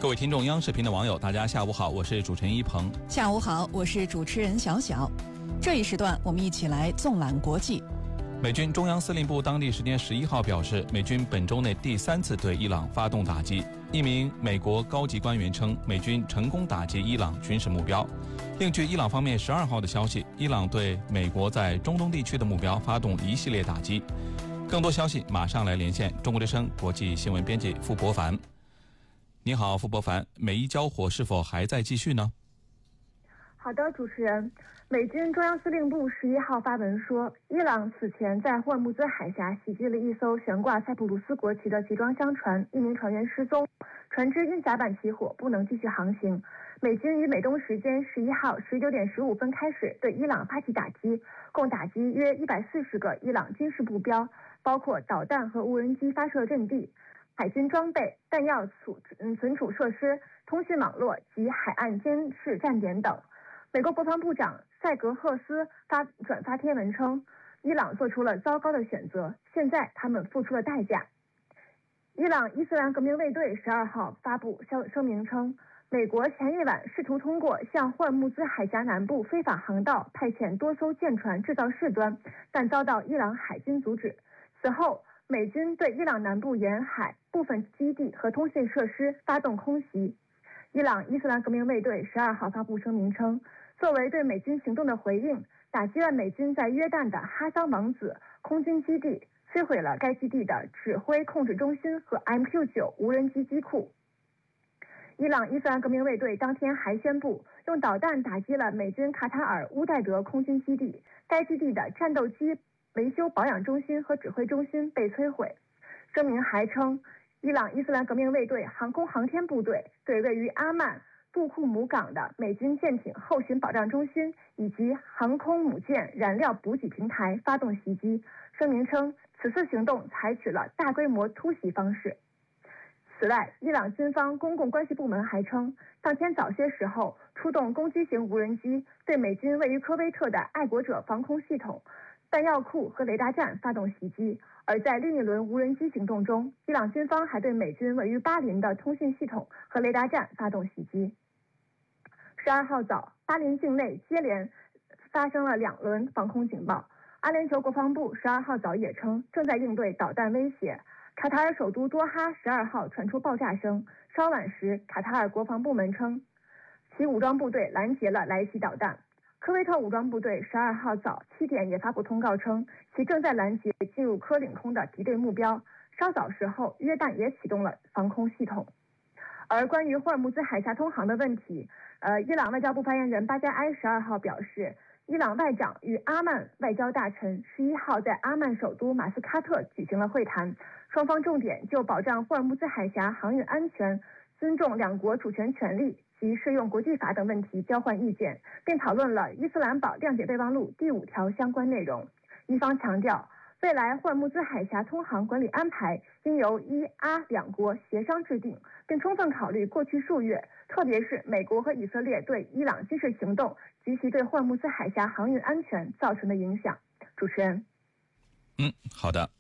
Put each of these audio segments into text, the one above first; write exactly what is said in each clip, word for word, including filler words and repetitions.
各位听众，央视频的网友，大家下午好，我是主持人一鹏。 下午好，我是主持人小小。这一时段，我们一起来纵览国际。 美军中央司令部当地时间十一号表示，美军本周内第三次对伊朗发动打击。一名美国高级官员称，美军成功打击伊朗军事目标。另据伊朗方面十二号的消息，伊朗对美国在中东地区的目标发动一系列打击。更多消息马上来连线中国之声国际新闻编辑傅博凡。你好，傅博凡，美伊交火是否还在继续呢？ 好的，主持人。美军中央司令部十一号发文说，伊朗此前在霍尔木兹海峡袭击了一艘悬挂塞浦路斯国旗的集装箱船，一名船员失踪，船只因甲板起火不能继续航行。美军于美东时间十一号十九点十五分开始对伊朗发起打击，共打击约一百四十个伊朗军事目标，包括导弹和无人机发射阵地、海军装备、弹药储嗯存储设施、通讯网络及海岸监视站点等。美国国防部长塞格赫斯发转发贴文称，伊朗做出了糟糕的选择，现在他们付出了代价。伊朗伊斯兰革命卫队十二号发布声明称，美国前一晚试图通过向霍尔木兹海峡南部非法航道派遣多艘舰船制造事端，但遭到伊朗海军阻止。此后，美军对伊朗南部沿海部分基地和通讯设施发动空袭。伊朗伊斯兰革命卫队十二号发布声明称，作为对美军行动的回应，打击了美军在约旦的哈桑王子空军基地，摧毁了该基地的指挥控制中心和 M Q 九 无人机机库。伊朗伊斯兰革命卫队当天还宣布，用导弹打击了美军卡塔尔乌代德空军基地，该基地的战斗机维修保养中心和指挥中心被摧毁。声明还称，伊朗伊斯兰革命卫队航空航天部队对位于阿曼布库姆港的美军舰艇后勤保障中心以及航空母舰燃料补给平台发动袭击。声明称，此次行动采取了大规模突袭方式。此外，伊朗军方公共关系部门还称，当天早些时候出动攻击型无人机对美军位于科威特的爱国者防空系统、弹药库和雷达站发动袭击。而在另一轮无人机行动中，伊朗军方还对美军位于巴林的通讯系统和雷达站发动袭击。十二号早，巴林境内接连发生了两轮防空警报。阿联酋国防部十二号早也称，正在应对导弹威胁。卡塔尔首都多哈十二号传出爆炸声，稍晚时，卡塔尔国防部门称，其武装部队拦截了来袭导弹。科威特武装部队十二号早七点也发布通告称，其正在拦截进入科领空的敌对目标。稍早时候，约旦也启动了防空系统。而关于霍尔木兹海峡通航的问题，呃，伊朗外交部发言人巴加埃十二号表示，伊朗外长与阿曼外交大臣十一号在阿曼首都马斯喀特举行了会谈，双方重点就保障霍尔木兹海峡航运安全、尊重两国主权权利及适用国际法等问题交换意见，并讨论了伊斯兰堡谅解备忘录第五条相关内容。伊方强调，未来霍尔木兹海峡通航管理安排应由伊阿两国协商制定，并充分考虑过去数月，特别是美国和以色列对伊朗军事行动及其对霍尔木兹海峡航运安全造成的影响。主持人。 嗯，好的。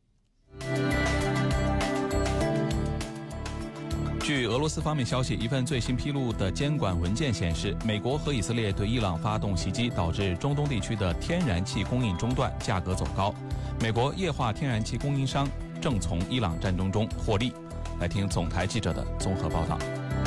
据俄罗斯方面消息，一份最新披露的监管文件显示，美国和以色列对伊朗发动袭击，导致中东地区的天然气供应中断，价格走高。美国液化天然气供应商正从伊朗战争中获利。来听总台记者的综合报道。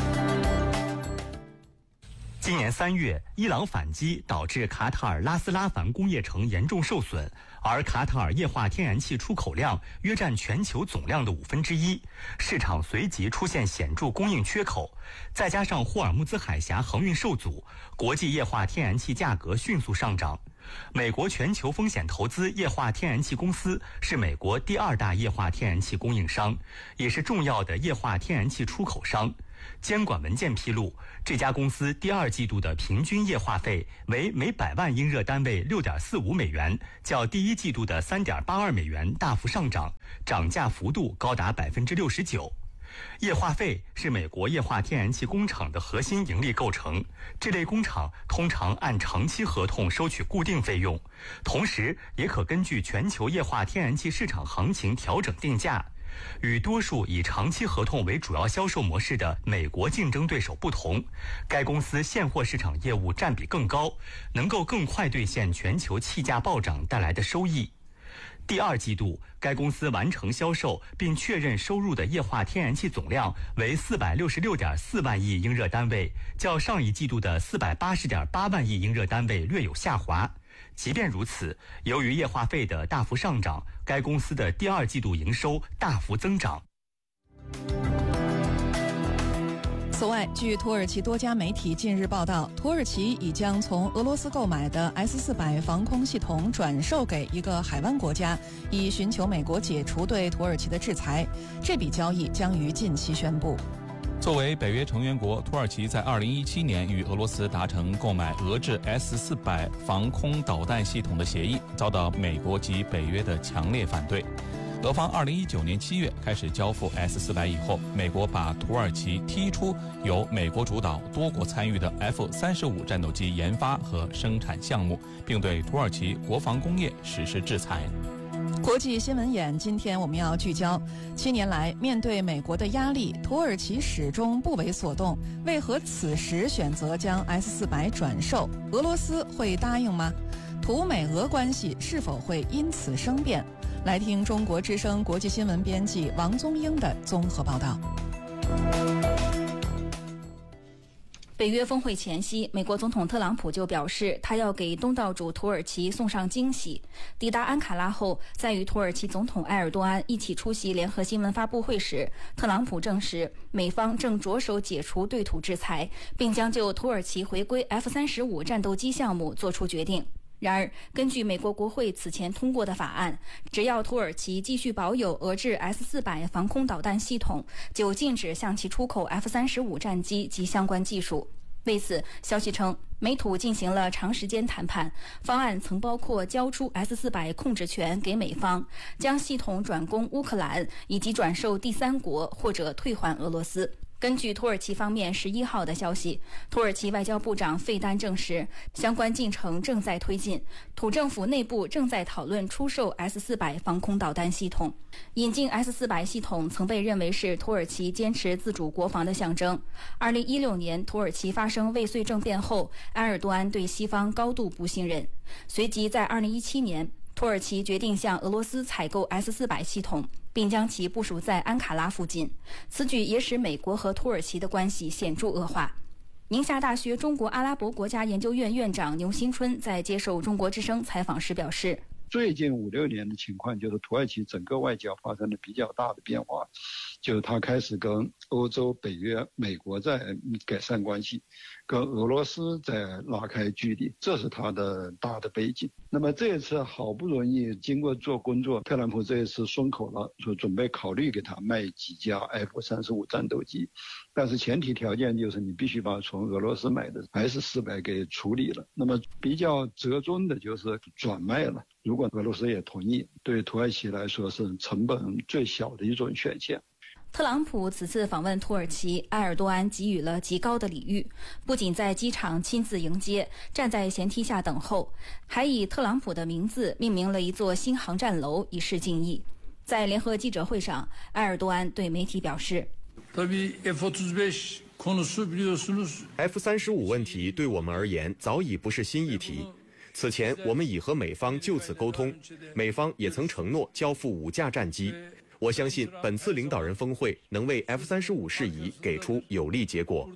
今年三月，伊朗反击导致卡塔尔拉斯拉凡工业城严重受损，而卡塔尔液化天然气出口量约占全球总量的五分之一，市场随即出现显著供应缺口。再加上霍尔木兹海峡航运受阻，国际液化天然气价格迅速上涨。美国全球风险投资液化天然气公司是美国第二大液化天然气供应商，也是重要的液化天然气出口商。监管文件披露，这家公司第二季度的平均液化费为每百万英热单位 六点四五美元，较第一季度的 三点八二美元大幅上涨，涨价幅度高达 百分之六十九。液化费是美国液化天然气工厂的核心盈利构成，这类工厂通常按长期合同收取固定费用，同时也可根据全球液化天然气市场行情调整定价。 与多数以长期合同为主要销售模式的美国竞争对手不同，该公司现货市场业务占比更高，能够更快兑现全球气价暴涨带来的收益。第二季度，该公司完成销售并确认收入的液化天然气总量为四百六十六点四万亿英热单位，较上一季度的四百八十点八万亿英热单位略有下滑。即便如此，由于液化费的大幅上涨，该公司的第二季度营收大幅增长。 此外，据土耳其多家媒体近日报道，土耳其已将从俄罗斯购买的 S 四百 防空系统转售给一个海湾国家，以寻求美国解除对土耳其的制裁。这笔交易将于近期宣布。 作为北约成员国，土耳其在二零一七年与俄罗斯达成购买俄制 S 四百 防空导弹系统的协议，遭到美国及北约的强烈反对。俄方二零一九年七月开始交付 S 四百 以后，美国把土耳其踢出由美国主导、多国参与的 F 三十五 战斗机研发和生产项目，并对土耳其国防工业实施制裁。 国际新闻眼，今天我们要聚焦：七年来，面对美国的压力，土耳其始终不为所动，为何此时选择将 S 四百 转售？俄罗斯会答应吗？土美俄关系是否会因此生变？来听中国之声国际新闻编辑王宗英的综合报道。 北约峰会前夕，美国总统特朗普就表示，他要给东道主土耳其送上惊喜。抵达安卡拉后，在与土耳其总统埃尔多安一起出席联合新闻发布会时，特朗普证实，美方正着手解除对土制裁，并将就土耳其回归 F 三十五 战斗机项目作出决定。然而，根据美国国会此前通过的法案，只要土耳其继续保有俄制 S 四百 防空导弹系统，就禁止向其出口 F 三十五 战机及相关技术。为此，消息称，美土进行了长时间谈判，方案曾包括交出 S 四百 控制权给美方，将系统转供乌克兰，以及转售第三国或者退还俄罗斯。根据土耳其方面十一号的消息，土耳其外交部长费丹证实，相关进程正在推进，土政府内部正在讨论出售 S 四百 防空导弹系统。引进 S 四百 系统曾被认为是土耳其坚持自主国防的象征。二零一六年土耳其发生未遂政变后，埃尔多安对西方高度不信任，随即在二零一七年，土耳其决定向俄罗斯采购 S 四百 系统，并将其部署在安卡拉附近。此举也使美国和土耳其的关系显著恶化。宁夏大学中国阿拉伯国家研究院院长牛新春在接受中国之声采访时表示， 最近五六年的情况就是土耳其整个外交发生了比较大的变化，就是他开始跟欧洲、北约、美国在改善关系，跟俄罗斯在拉开距离，这是他的大的背景。那么这一次好不容易经过做工作，特朗普这一次松口了，说准备考虑给他卖几架 F 三十五 战斗机，但是前提条件就是你必须把从俄罗斯买的 S 四百 给处理了。那么比较折中的就是转卖了，如果俄罗斯也同意，对土耳其来说是成本最小的一种选项。 特朗普此次访问土耳其，埃尔多安给予了极高的礼遇，不仅在机场亲自迎接，站在舷梯下等候，还以特朗普的名字命名了一座新航站楼，以示敬意。在联合记者会上，埃尔多安对媒体表示 F 三十五 问题对我们而言早已不是新议题，此前我们已和美方就此沟通，美方也曾承诺交付五架战机。我相信本次领导人峰会能为 F 三十五 事宜给出有利结果。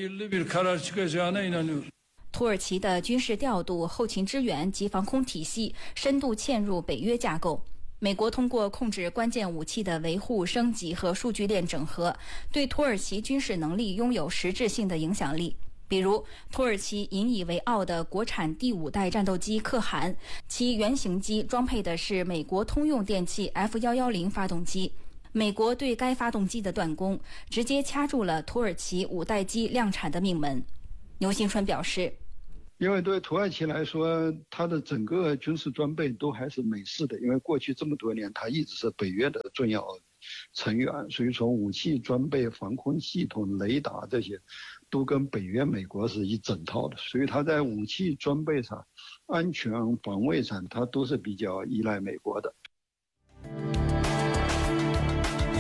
土耳其的军事调度、后勤支援及防空体系深度嵌入北约架构。美国通过控制关键武器的维护、升级和数据链整合，对土耳其军事能力拥有实质性的影响力。比如，土耳其引以为傲的国产第五代战斗机可汗，其原型机装配的是美国通用电气 F 一一零 发动机。美国对该发动机的断供，直接掐住了土耳其五代机量产的命门。牛新春表示， 因为对土耳其来说，它的整个军事装备都还是美式的，因为过去这么多年，它一直是北约的重要成员，所以从武器装备、防空系统、雷达这些都跟北约美国是一整套的，所以它在武器装备上、安全防卫上，它都是比较依赖美国的。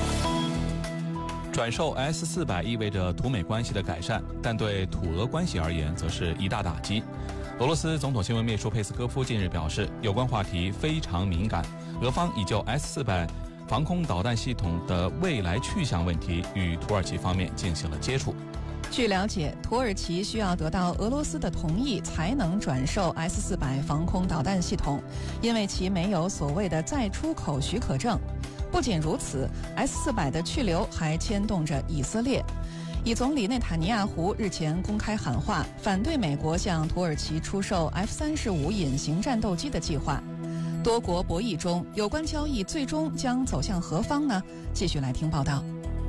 转售 S 四百 意味着土美关系的改善，但对土俄关系而言则是一大打击。俄罗斯总统新闻秘书佩斯科夫近日表示，有关话题非常敏感，俄方已就 S 四百 防空导弹系统的未来去向问题与土耳其方面进行了接触。 据了解，土耳其需要得到俄罗斯的同意才能转售 S 四百 防空导弹系统，因为其没有所谓的再出口许可证。不仅如此 ，S 四百 的去留还牵动着以色列。以总理内塔尼亚胡日前公开喊话，反对美国向土耳其出售 F 三十五 隐形战斗机的计划。多国博弈中，有关交易最终将走向何方呢？继续来听报道。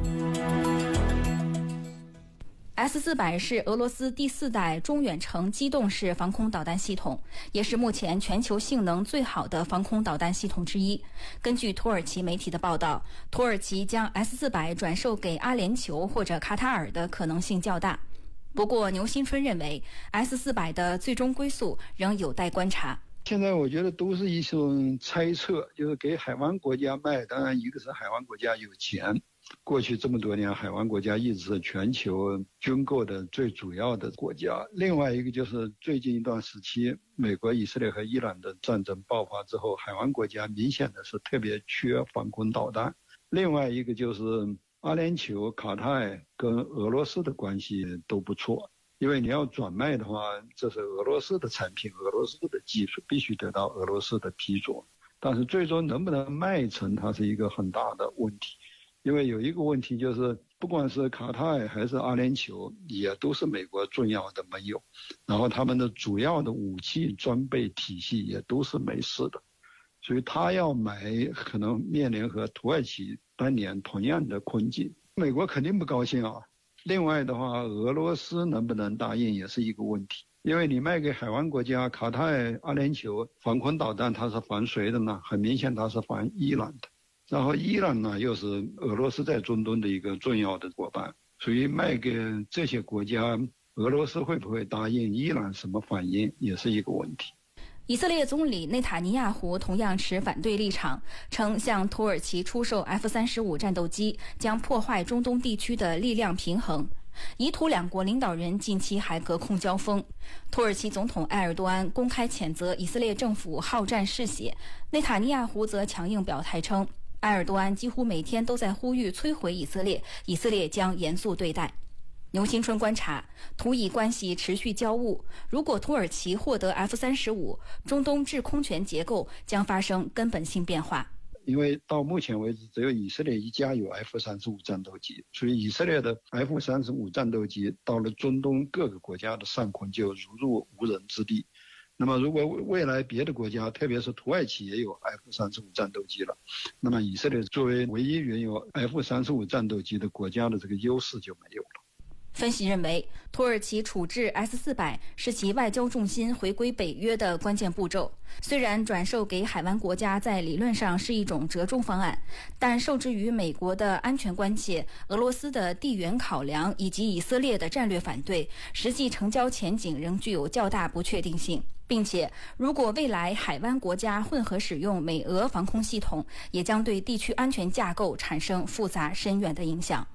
S 四百 是俄罗斯第四代中远程机动式防空导弹系统，也是目前全球性能最好的防空导弹系统之一。根据土耳其媒体的报道，土耳其将 S 四百 转售给阿联酋或者卡塔尔的可能性较大。不过，牛新春认为 S 四百 的最终归宿仍有待观察。 现在我觉得都是一种猜测，就是给海湾国家卖，当然一个是海湾国家有钱。过去这么多年，海湾国家一直是全球军购的最主要的国家。另外一个就是最近一段时期，美国、以色列和伊朗的战争爆发之后，海湾国家明显的是特别缺防空导弹。另外一个就是阿联酋、卡塔尔跟俄罗斯的关系都不错，因为你要转卖的话，这是俄罗斯的产品，俄罗斯的技术必须得到俄罗斯的批准。但是最终能不能卖成，它是一个很大的问题。因为有一个问题就是，不管是卡塔尔还是阿联酋，也都是美国重要的盟友，然后他们的主要的武器装备体系也都是美式的，所以他要买可能面临和土耳其当年同样的困境。美国肯定不高兴啊。另外的话，俄罗斯能不能答应也是一个问题，因为你卖给海湾国家卡塔尔、阿联酋防空导弹，它是防谁的呢？很明显它是防伊朗的。然后伊朗呢，又是俄罗斯在中东的一个重要的伙伴，所以卖给这些国家，俄罗斯会不会答应？伊朗什么反应也是一个问题。 以色列总理内塔尼亚胡同样持反对立场，称向土耳其出售 F 三十五 战斗机将破坏中东地区的力量平衡。以土两国领导人近期还隔空交锋，土耳其总统埃尔多安公开谴责以色列政府好战嗜血，内塔尼亚胡则强硬表态称，埃尔多安几乎每天都在呼吁摧毁以色列，以色列将严肃对待。牛新春观察，土以关系持续交恶，如果土耳其获得 F 三十五，中东制空权结构将发生根本性变化。 因为到目前为止，只有以色列一家有 F 三十五 战斗机，所以以色列的 F 三十五 战斗机到了中东各个国家的上空就如入无人之地。那么如果未来别的国家，特别是土耳其也有 F 三十五 战斗机了，那么以色列作为唯一拥有 F 三十五 战斗机的国家的这个优势就没有了。 分析认为，土耳其处置 S 四百 是其外交重心回归北约的关键步骤。虽然转售给海湾国家在理论上是一种折中方案，但受制于美国的安全关切、俄罗斯的地缘考量以及以色列的战略反对，实际成交前景仍具有较大不确定性。并且，如果未来海湾国家混合使用美俄防空系统，也将对地区安全架构产生复杂深远的影响。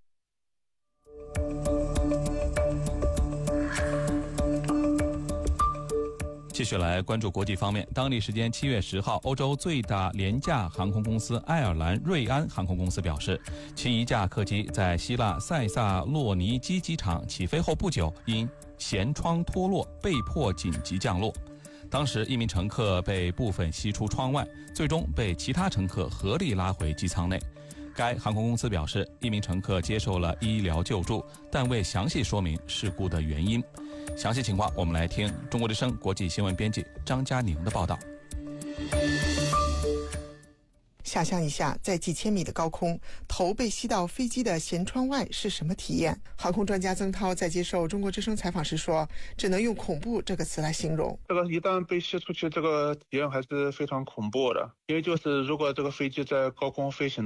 继续来关注国际方面。当地时间七月十号，欧洲最大廉价航空公司爱尔兰瑞安航空公司表示，其一架客机在希腊塞萨洛尼基机场起飞后不久，因舷窗脱落被迫紧急降落。当时一名乘客被部分吸出窗外，最终被其他乘客合力拉回机舱内。该航空公司表示，一名乘客接受了医疗救助，但未详细说明事故的原因。详细情况，我们来听中国之声国际新闻编辑张佳宁的报道。 想象一下，在几千米的高空，头被吸到飞机的舷窗外是什么体验？航空专家曾涛在接受中国之声采访时说，只能用恐怖这个词来形容。 这个一旦被吸出去，这个体验还是非常恐怖的，因为就是如果这个飞机在高空飞行